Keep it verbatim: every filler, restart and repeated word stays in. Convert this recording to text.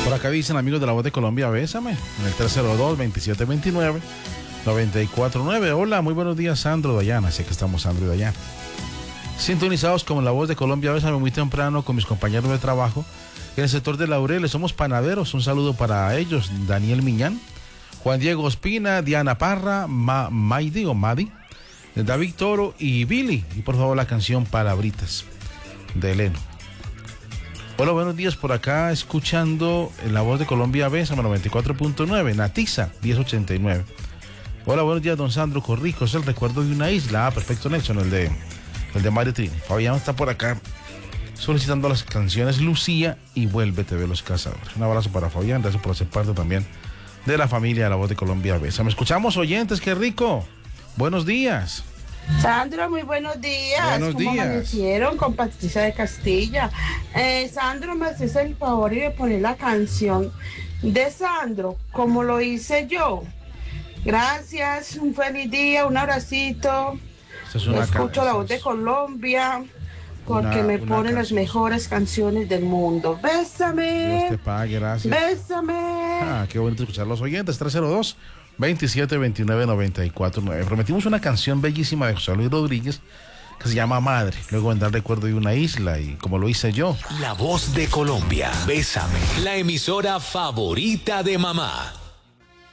Por acá dicen amigos de La Voz de Colombia, bésame, en el tres cero dos, veintisiete veintinueve, noventa y cuatro nueve. Hola, muy buenos días, Sandro, Dayana. Sé que estamos Sandro y Dayana. Sintonizados con La Voz de Colombia, bésame, muy temprano con mis compañeros de trabajo en el sector de Laureles. Somos panaderos. Un saludo para ellos, Daniel Miñán, Juan Diego Ospina, Diana Parra, Ma, Maidi o Madi, David Toro y Billy. Y por favor la canción Palabritas de Eleno. Hola, buenos días, por acá escuchando La Voz de Colombia, bésame, noventa y cuatro punto nueve, Natiza, diez ochenta y nueve. Hola, buenos días, don Sandro Corrijos, el recuerdo de una isla. Ah, perfecto, Nelson, el de, el de Mario Trini. Fabián está por acá solicitando las canciones Lucía y Vuélvete de los Cazadores. Un abrazo para Fabián, gracias por ser parte también de la familia de La Voz de Colombia, bésame. Escuchamos oyentes, qué rico. Buenos días. Sandro, muy buenos días. Buenos ¿Cómo días. amanecieron? Con Patricia de Castilla. Eh, Sandro, me haces el favor y de poner la canción de Sandro, como lo hice yo. Gracias, un feliz día, un abracito. Es una Escucho ca- La Voz de Colombia porque Una- me una ponen las canción. mejores canciones del mundo. Dios Bésame, te pague, gracias. bésame. Ah, qué bonito escuchar los oyentes. tres cero dos, veintisiete veintinueve, noventa y cuatro nueve. Prometimos una canción bellísima de José Luis Rodríguez que se llama Madre. Luego vendrá el recuerdo de una isla y como lo hice yo. La Voz de Colombia, bésame, la emisora favorita de mamá.